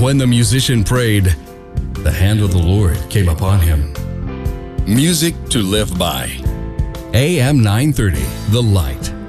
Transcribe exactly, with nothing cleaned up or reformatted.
when the musician prayed, the hand of the Lord came upon him. Music to live by. A M nine thirty, The Light.